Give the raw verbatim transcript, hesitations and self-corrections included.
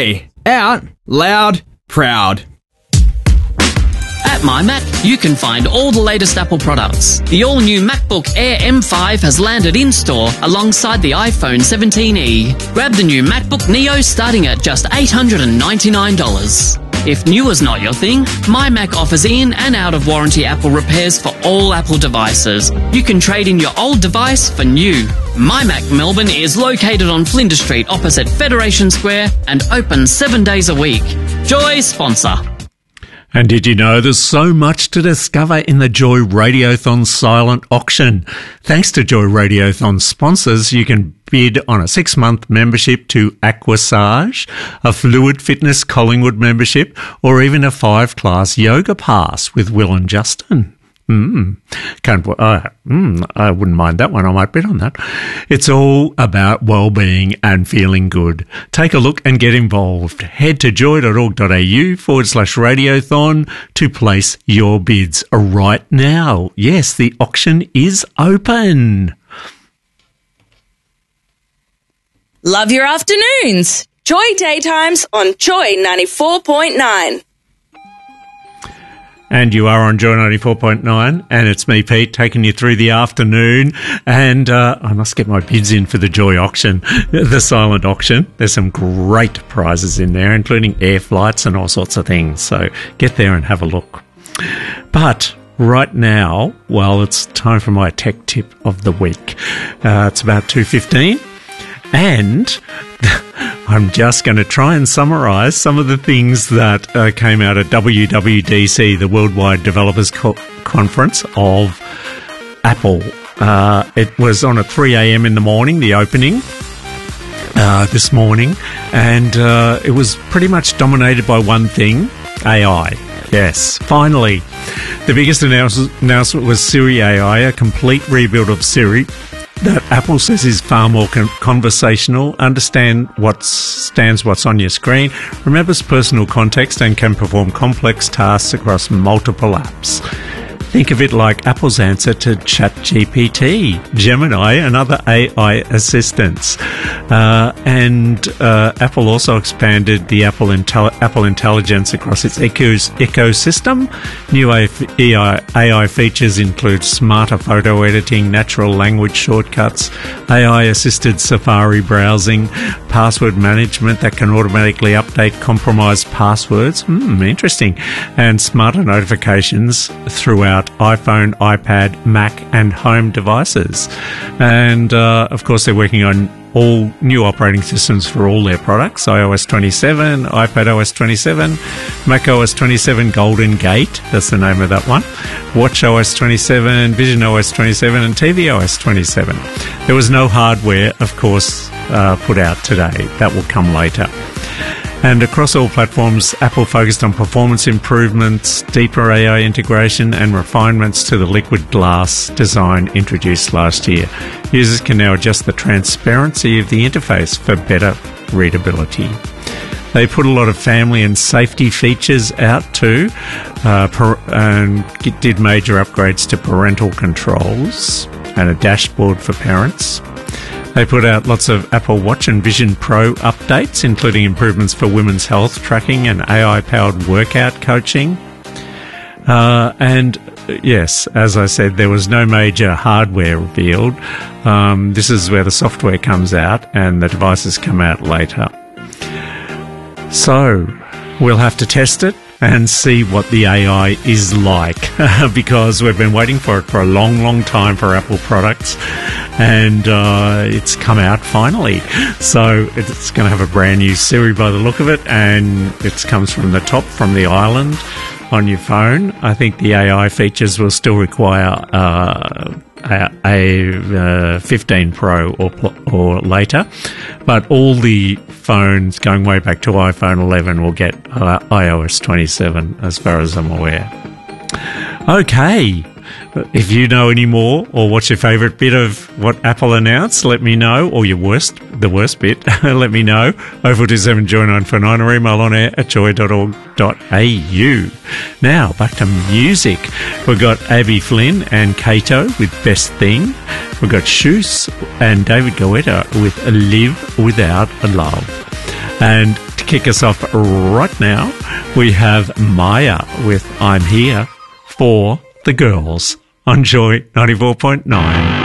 Joy. Out, loud, proud. At MyMac, you can find all the latest Apple products. The all-new MacBook Air M five has landed in-store alongside the iPhone seventeen e. Grab the new MacBook Neo starting at just eight hundred ninety-nine dollars. If new is not your thing, MyMac offers in and out-of-warranty Apple repairs for all Apple devices. You can trade in your old device for new. MyMac Melbourne is located on Flinders Street opposite Federation Square and open seven days a week. Joy sponsor. And did you know there's so much to discover in the Joy Radiothon silent auction? Thanks to Joy Radiothon sponsors, you can bid on a six-month membership to Aquasage, a Fluid Fitness Collingwood membership, or even a five-class yoga pass with Will and Justin. Mm. Can't, uh, mm, I wouldn't mind that one. I might bet on that. It's all about well-being and feeling good. Take a look and get involved. Head to joy.org.au forward slash radiothon to place your bids right now. Yes, the auction is open. Love your afternoons. Joy Daytimes on Joy ninety-four point nine. And you are on Joy ninety-four point nine, and it's me, Pete, taking you through the afternoon. And uh, I must get my bids in for the Joy auction, the silent auction. There's some great prizes in there, including air flights and all sorts of things. So get there and have a look. But right now, well, it's time for my tech tip of the week. Uh, it's about two fifteen, and I'm just going to try and summarise some of the things that uh, came out at W W D C, the Worldwide Developers Co- Conference of Apple. Uh, it was on at three a.m. in the morning, the opening uh, this morning, and uh, it was pretty much dominated by one thing, A I. Yes, finally. The biggest announce- announcement was Siri A I, a complete rebuild of Siri that Apple says is far more con- conversational, understand what stands what's on your screen, remembers personal context, and can perform complex tasks across multiple apps. Think of it like Apple's answer to ChatGPT, Gemini, and other A I assistants. Uh, and uh, Apple also expanded the Apple, Intel- Apple Intelligence across its ecos- ecosystem. New A I features include smarter photo editing, natural language shortcuts, A I-assisted Safari browsing, password management that can automatically update compromised passwords. Hmm, interesting. And smarter notifications throughout iPhone, iPad, Mac and home devices. And uh, of course they're working on all new operating systems for all their products: iOS twenty-seven, iPadOS twenty-seven, macOS twenty-seven Golden Gate, that's the name of that one, watchOS twenty-seven, visionOS twenty-seven and tvOS twenty-seven. There was no hardware, of course, uh, put out today. That will come later. And across all platforms, Apple focused on performance improvements, deeper A I integration and refinements to the liquid glass design introduced last year. Users can now adjust the transparency of the interface for better readability. They put a lot of family and safety features out too, uh, per, and did major upgrades to parental controls and a dashboard for parents. They put out lots of Apple Watch and Vision Pro updates, including improvements for women's health tracking and A I-powered workout coaching. Uh, and yes, as I said, there was no major hardware revealed. Um, this is where the software comes out and the devices come out later. So we'll have to test it and see what the A I is like, because we've been waiting for it for a long, long time for Apple products, and uh, it's come out finally. So it's going to have a brand new Siri by the look of it, and it comes from the top, from the island on your phone. I think the A I features will still require uh, a, a uh, fifteen Pro or or later, but all the phones going way back to iPhone eleven will get uh, iOS twenty-seven, as far as I'm aware. Okay. If you know any more, or what's your favourite bit of what Apple announced, let me know, or your worst, the worst bit, let me know. oh four two seven joy nine four nine or email on air at joy dot org dot a u. Now, back to music. We've got Abby Flynn and Kato with Best Thing. We've got Shoes and David Guetta with Live Without a Love. And to to kick us off right now, we have Maya with I'm Here for the Girls on Joy ninety-four point nine.